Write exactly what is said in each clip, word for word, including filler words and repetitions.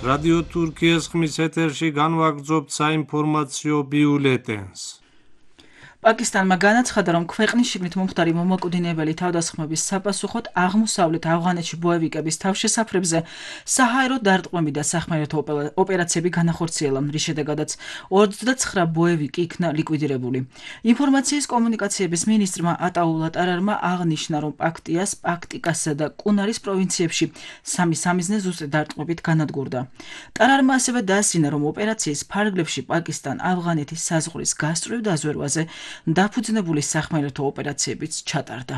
რადიო თურქიის ხმის ეთერში განვაგრძობთ საინფორმაციო ბიულეტენს. პაკისტანმა განაცხადა, რომ ქვეყნის შიგნით მომხდარი მომაკვდინებელი თავდასხმების sapasუხოდ აღმოსავლეთ ავღანეთში ბოევიკების თავშესაფრებზე საჰაერო დარტყმები და სახმელეთო ოპერაციები განახორციელა, რის შედეგადაც ოცდაცხრა ბოევიკი იქნა ლიკვიდირებული. ინფორმაციის კომუნიკაციების მინისტრმა ატაულა ტარარმა აღნიშნა, რომ პაქტიას, პაქტიკასა და კუნარის პროვინციებში სამი სამიზნე ზუსტი დარტყმებით განადგურდა. ტარარმა ასევე დაასწინა, რომ ოპერაციის ფარგლებში პაკისტან-ავღანეთის საზღვრის გასწვრივ დაზვერვაზე დაფუძნებული სახმელეთო ოპერაციებიც ჩატარდა.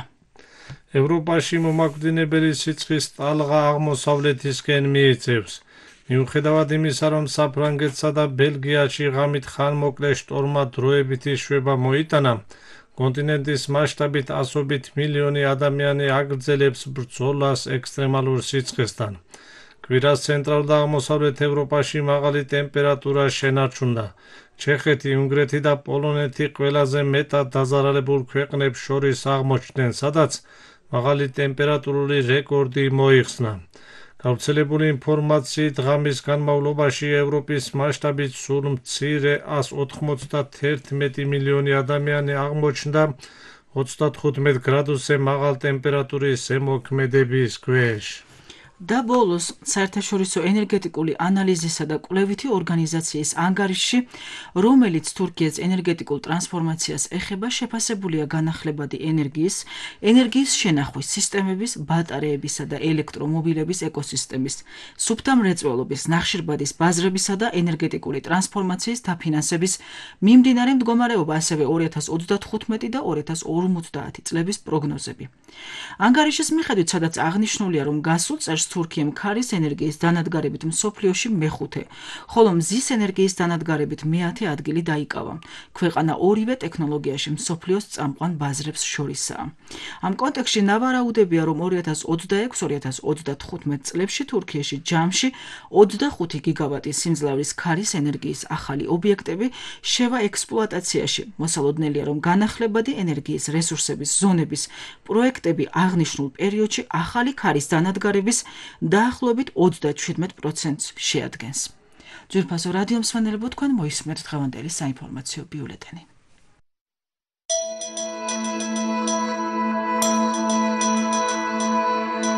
ევროპაში მომაკვდინებელი სიცხის ტალღა აღმოსავლეთისკენ მიიწევს. მიუხედავად იმისა, რომ საფრანგეთსა და ბელგიაში ღამით ხანმოკლე შტორმმა დროებითი შვება მოიტანა, კონტინენტის მასშტაბით ასობით მილიონი ადამიანი აგრძელებს ბრძოლას ექსტრემალურ სიცხესთან. კვირას ცენტრალურ და აღმოსავლეთ ევროპაში მაღალი ტემპერატურა შენარჩუნდა. ჩეხეთი, უნგრეთი და პოლონეთი ყველაზე მეტად დაზარალებულ ქვეყნებს შორის აღმოჩნდნენ, სადაც მაღალი ტემპერატურული რეკორდი მოიხსნა. გავრცელებული ინფორმაციით, ღამის განმავლობაში ევროპის მასშტაბით სულ მცირე ასს ოთხმოცდაერთი მილიონი ადამიანი აღმოჩნდა ოცდათხუთმეტ გრადუსზე მაღალ ტემპერატურის ზემოქმედების ქვეშ. და ბოლოს, საერთაშორისო ენერგეტიკული ანალიზისა და კვლევითი ორგანიზაციის ანგარიშში, რომელიც თურქეთის ენერგეტიკულ ტრანსფორმაციას ეხება, შეფასებულია განახლებადი ენერგიის, ენერგიის შენახვის სისტემების, ბატარეებისა და ელექტრომობილების ეკოსისტემის, სუფთა მრეწველობის, ნახშირბადის ბაზრებისა და ენერგეტიკული ტრანსფორმაციის დაფინანსების მიმდინარე მდგომარეობა, ასევე ორი ათას ოცდათხუთმეტი და ორი ათას ორმოცდაათი წლების პროგნოზები. ანგარიშის მიხედვით, სადაც აღნიშნულია, რომ გასულ წელს თურქიამ ქარის ენერგიის დანადგარებით მსოფლიოში მეხუთე, ხოლო მზის ენერგიის დანადგარებით მეათე ადგილი დაიკავა. ქვეყანა ორივე ტექნოლოგიაში მსოფლიოს წამყვან ბაზრებს შორისაა. ამ კონტექსტში ნავარაუდებია, რომ ორი ათას ოცდაექვსი ორი ათას ოცდათხუთმეტ წლებში თურქიაში ჯამში ოცდახუთი გიგავატის სიმძლავრის ქარის ენერგიის ახალი ობიექტები შევა ექსპლუატაციაში. მოსალოდნელია, რომ განახლებადი ენერგიის რესურსების ზონების პროექტები აღნიშნულ პერიოდში ახალი ქარის დანადგარების დაახლოებით ოცდაშვიდმეტ პროცენტს შეადგენს. ძვირფასო რადიო მსმენელებო, თქვენ მოისმენთ დღევანდელი საინფორმაციო ბიულეტენი.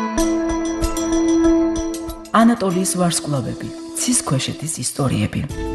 ანატოლიის ვარსკვლავები, ცის ქვეშეთის ისტორიები.